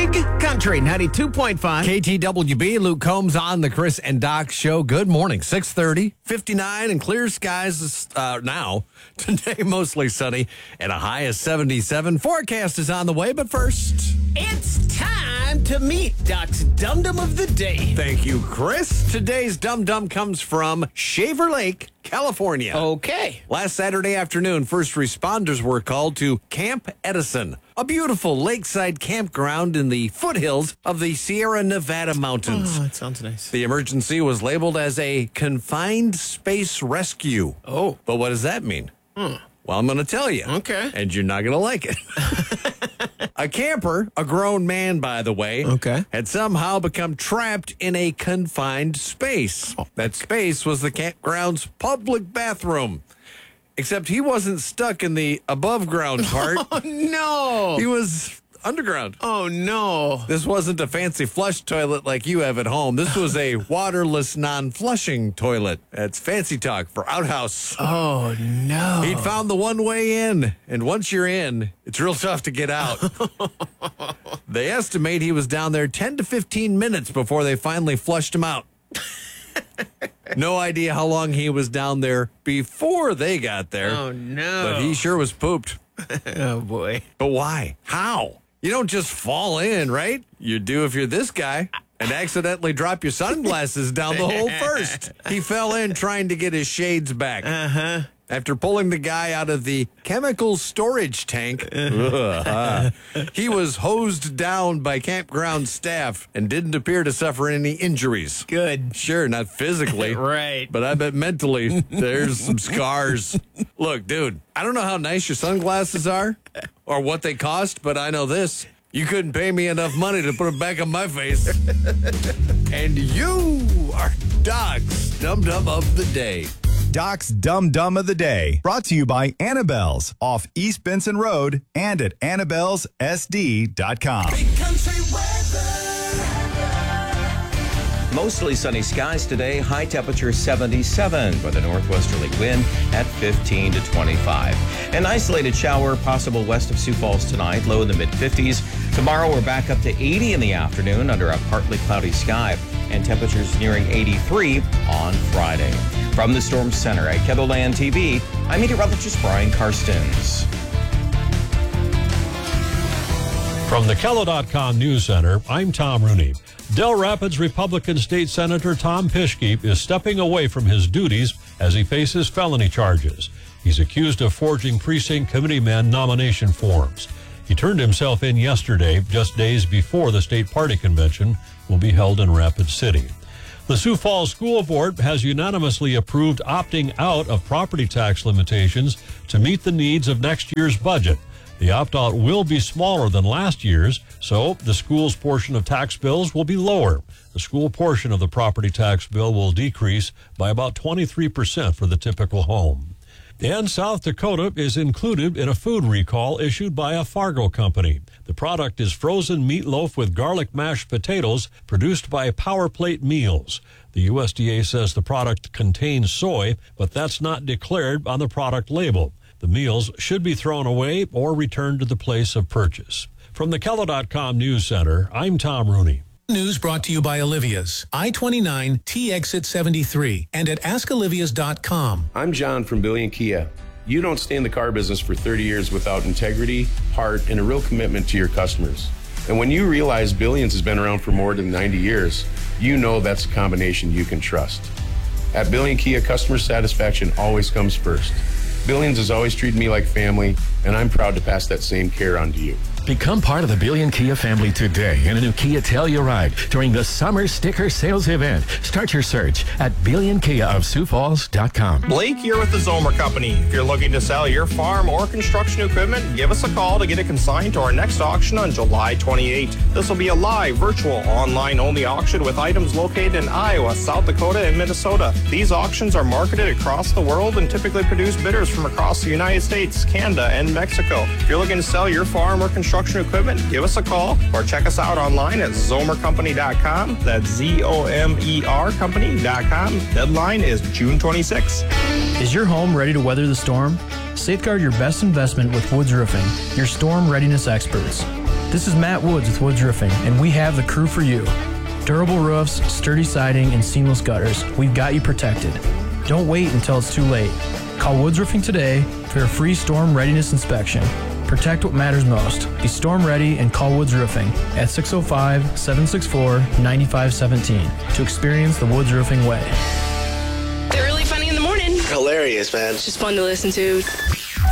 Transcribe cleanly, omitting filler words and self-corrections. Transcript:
Big Country 92.5. KTWB, Luke Combs on the Chris and Doc Show. Good morning. 6:30, 59 and clear skies now. Today, mostly sunny and a high of 77. Forecast is on the way, but first... It's time to meet Doc's Dum Dum of the Day. Thank you, Chris. Today's Dum Dum comes from Shaver Lake, California. Okay. Last Saturday afternoon, first responders were called to Camp Edison, a beautiful lakeside campground in the foothills of the Sierra Nevada mountains. Oh, that sounds nice. The emergency was labeled as a confined space rescue. Oh. But what does that mean? Well, I'm going to tell you. Okay. And you're not going to like it. A camper, a grown man, by the way, had somehow become trapped in a confined space. That space was the campground's public bathroom. Except he wasn't stuck in the above ground part. Oh, no. He was underground. Oh, no. This wasn't a fancy flush toilet like you have at home. This was a waterless, non-flushing toilet. That's fancy talk for outhouse. Oh, no. He'd found the one way in, and once you're in, it's real tough to get out. They estimate he was down there 10 to 15 minutes before they finally flushed him out. No idea how long he was down there before they got there. Oh, no. But he sure was pooped. Oh, boy. But why? How? You don't just fall in, right? You do if you're this guy and accidentally drop your sunglasses down the hole first. He fell in trying to get his shades back. Uh-huh. After pulling the guy out of the chemical storage tank, he was hosed down by campground staff and didn't appear to suffer any injuries. Good. Sure, not physically. Right. But I bet mentally there's some scars. Look, dude, I don't know how nice your sunglasses are or what they cost, but I know this. You couldn't pay me enough money to put them back on my face. And you are Doc's Dum Dum of the Day. Doc's Dum Dum of the Day, brought to you by Annabelle's off East Benson Road and at Annabelle'sSD.com. Big Country weather. Mostly sunny skies today, high temperature 77 with a northwesterly wind at 15 to 25. An isolated shower possible west of Sioux Falls tonight, low in the mid-50s. Tomorrow we're back up to 80 in the afternoon under a partly cloudy sky, and temperatures nearing 83 on Friday. From the Storm Center at KENDLE-LAND TV, I'm meteorologist Brian Karstens. From the KELO.com News Center, I'm Tom Rooney. Del Rapids Republican State Senator Tom Pischke is stepping away from his duties as he faces felony charges. He's accused of forging precinct committeeman nomination forms. He turned himself in yesterday, just days before the state party convention will be held in Rapid City. The Sioux Falls School Board has unanimously approved opting out of property tax limitations to meet the needs of next year's budget. The opt-out will be smaller than last year's, so the school's portion of tax bills will be lower. The school portion of the property tax bill will decrease by about 23% for the typical home. And South Dakota is included in a food recall issued by a Fargo company. The product is frozen meatloaf with garlic mashed potatoes produced by Power Plate Meals. The USDA says the product contains soy, but that's not declared on the product label. The meals should be thrown away or returned to the place of purchase. From the KELO.com News Center, I'm Tom Rooney. News brought to you by Olivia's, I-29, T-Exit 73, and at AskOlivias.com. I'm John from Billion Kia. You don't stay in the car business for 30 years without integrity, heart, and a real commitment to your customers. And when you realize Billions has been around for more than 90 years, you know that's a combination you can trust. At Billion Kia, customer satisfaction always comes first. Billions has always treated me like family, and I'm proud to pass that same care on to you. Become part of the Billion Kia family today in a new Kia Telluride during the Summer Sticker Sales Event. Start your search at BillionKiaofSiouxFalls.com. Blake here with the Zomer Company. If you're looking to sell your farm or construction equipment, give us a call to get it consigned to our next auction on July 28th. This will be a live, virtual, online-only auction with items located in Iowa, South Dakota, and Minnesota. These auctions are marketed across the world and typically produce bidders from across the United States, Canada, and Mexico. If you're looking to sell your farm or construction equipment, give us a call or check us out online at zomercompany.com. That's ZOMER company.com. Deadline is June 26. Is your home ready to weather the storm? Safeguard your best investment with Woods Roofing, your storm readiness experts. This is Matt Woods with Woods Roofing, and we have the crew for you. Durable roofs, sturdy siding, and seamless gutters. We've got you protected. Don't wait until it's too late. Call Woods Roofing today for a free storm readiness inspection. Protect what matters most. Be storm ready and call Woods Roofing at 605-764-9517 to experience the Woods Roofing way. They're really funny in the morning. Hilarious, man. It's just fun to listen to.